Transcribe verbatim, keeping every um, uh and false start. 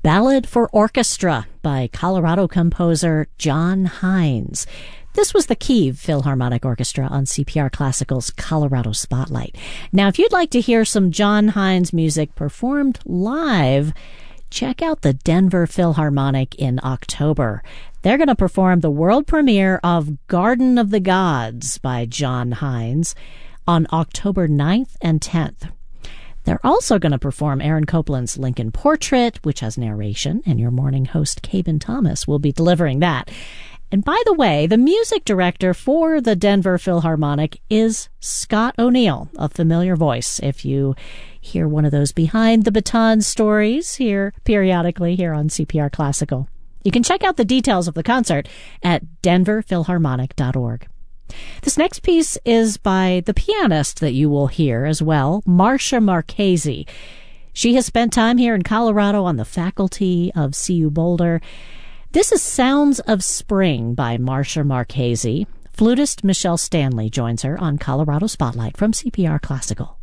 Ballad for Orchestra by Colorado composer John Hines. This was the Kiev Philharmonic Orchestra on C P R Classical's Colorado Spotlight. Now, if you'd like to hear some John Hines music performed live, check out the Denver Philharmonic in October. They're going to perform the world premiere of Garden of the Gods by John Hines on October ninth and tenth. They're also going to perform Aaron Copland's Lincoln Portrait, which has narration, and your morning host, Cabin Thomas, will be delivering that. And by the way, the music director for the Denver Philharmonic is Scott O'Neill, a familiar voice. If you hear one of those behind the baton stories here periodically here on C P R Classical, you can check out the details of the concert at denver philharmonic dot org. This next piece is by the pianist that you will hear as well, Marcia Marchese. She has spent time here in Colorado on the faculty of C U Boulder. This is Sounds of Spring by Marcia Marchese. Flutist Michelle Stanley joins her on Colorado Spotlight from C P R Classical.